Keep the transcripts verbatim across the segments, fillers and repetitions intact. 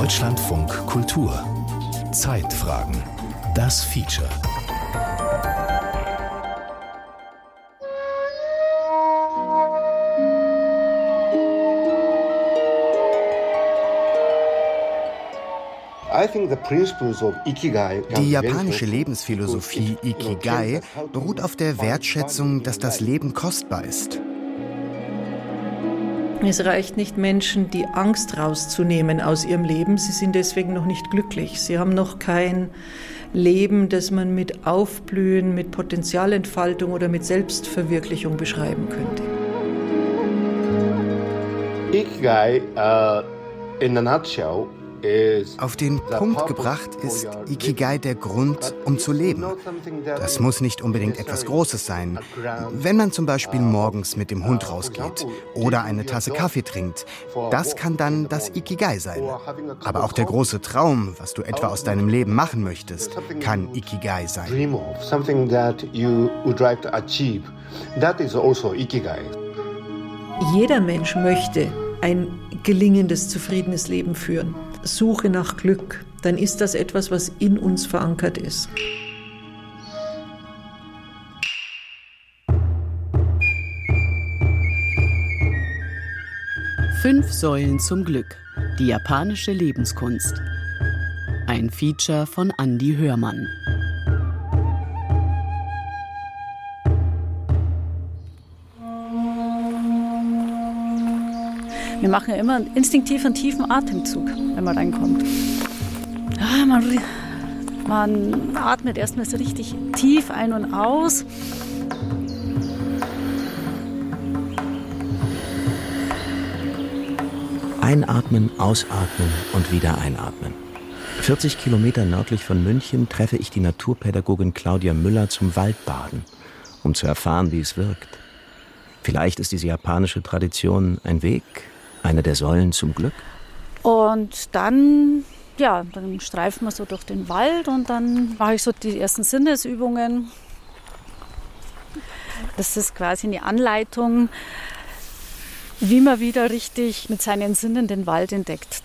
Deutschlandfunk Kultur. Zeitfragen. Das Feature. Die japanische Lebensphilosophie Ikigai beruht auf der Wertschätzung, dass das Leben kostbar ist. Es reicht nicht, Menschen die Angst rauszunehmen aus ihrem Leben. Sie sind deswegen noch nicht glücklich. Sie haben noch kein Leben, das man mit Aufblühen, mit Potenzialentfaltung oder mit Selbstverwirklichung beschreiben könnte. Ikigai, uh, in a nutshell, Auf den Punkt gebracht ist Ikigai der Grund, um zu leben. Das muss nicht unbedingt etwas Großes sein. Wenn man zum Beispiel morgens mit dem Hund rausgeht oder eine Tasse Kaffee trinkt, das kann dann das Ikigai sein. Aber auch der große Traum, was du etwa aus deinem Leben machen möchtest, kann Ikigai sein. Jeder Mensch möchte ein gelingendes, zufriedenes Leben führen. Suche nach Glück, dann ist das etwas, was in uns verankert ist. Fünf Säulen zum Glück. Die japanische Lebenskunst. Ein Feature von Andi Hörmann. Wir machen ja immer einen instinktiven tiefen Atemzug, wenn man reinkommt. Ja, man, man atmet erstmal so richtig tief ein und aus. Einatmen, ausatmen und wieder einatmen. vierzig Kilometer nördlich von München treffe ich die Naturpädagogin Claudia Müller zum Waldbaden, um zu erfahren, wie es wirkt. Vielleicht ist diese japanische Tradition ein Weg, eine der Säulen zum Glück? Und dann, ja, dann streifen wir so durch den Wald und dann mache ich so die ersten Sinnesübungen. Das ist quasi eine Anleitung, wie man wieder richtig mit seinen Sinnen den Wald entdeckt.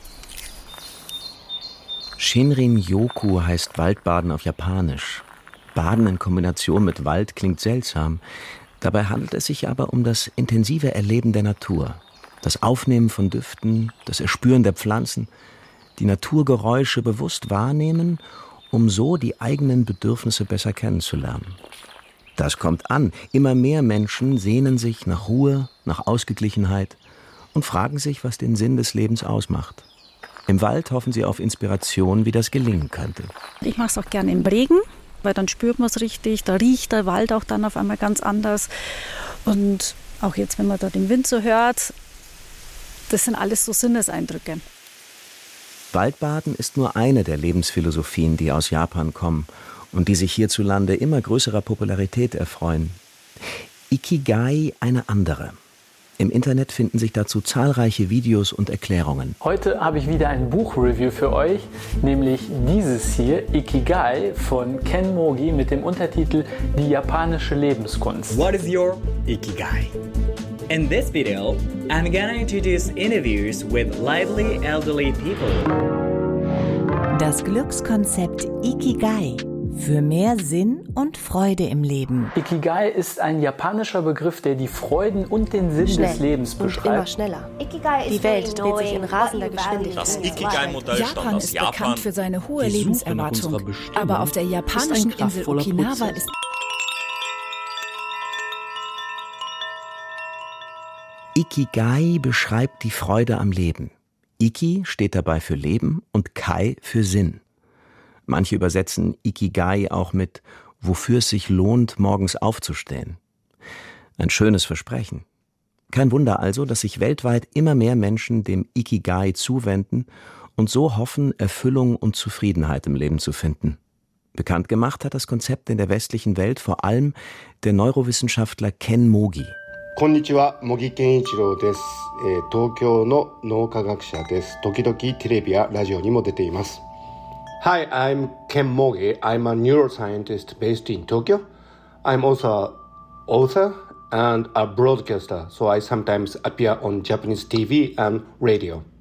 Shinrin-yoku heißt Waldbaden auf Japanisch. Baden in Kombination mit Wald klingt seltsam. Dabei handelt es sich aber um das intensive Erleben der Natur. Das Aufnehmen von Düften, das Erspüren der Pflanzen, die Naturgeräusche bewusst wahrnehmen, um so die eigenen Bedürfnisse besser kennenzulernen. Das kommt an. Immer mehr Menschen sehnen sich nach Ruhe, nach Ausgeglichenheit und fragen sich, was den Sinn des Lebens ausmacht. Im Wald hoffen sie auf Inspiration, wie das gelingen könnte. Ich mache es auch gerne im Regen, weil dann spürt man es richtig. Da riecht der Wald auch dann auf einmal ganz anders. Und auch jetzt, wenn man da den Wind so hört, das sind alles so Sinneseindrücke. Waldbaden ist nur eine der Lebensphilosophien, die aus Japan kommen und die sich hierzulande immer größerer Popularität erfreuen. Ikigai eine andere. Im Internet finden sich dazu zahlreiche Videos und Erklärungen. Heute habe ich wieder ein Buchreview für euch, nämlich dieses hier, Ikigai von Ken Mogi mit dem Untertitel Die japanische Lebenskunst. What is your Ikigai? In this video, I'm gonna introduce interviews with lively elderly people. Das Glückskonzept Ikigai für mehr Sinn und Freude im Leben. Ikigai ist ein japanischer Begriff, der die Freuden und den Sinn Schnell des Lebens und beschreibt. Immer schneller. Die Welt dreht sich in rasender Geschwindigkeit. Das Ikigai-Modell Japan stammt aus ist Japan. bekannt für seine hohe Lebenserwartung. Aber auf der japanischen Insel Okinawa ist Ikigai beschreibt die Freude am Leben. Iki steht dabei für Leben und Kai für Sinn. Manche übersetzen Ikigai auch mit wofür es sich lohnt, morgens aufzustehen. Ein schönes Versprechen. Kein Wunder also, dass sich weltweit immer mehr Menschen dem Ikigai zuwenden und so hoffen, Erfüllung und Zufriedenheit im Leben zu finden. Bekannt gemacht hat das Konzept in der westlichen Welt vor allem der Neurowissenschaftler Ken Mogi. Konnichiwa, Mogi Kenichiro desu. Tokyo no Noukagakusha desu. Tokidoki Terebi ya Radio ni mo dete imasu. Hi, I'm Ken Mogi. I'm a neuroscientist based in Tokyo. I'm also an author and a broadcaster, so I sometimes appear on Japanese T V and radio.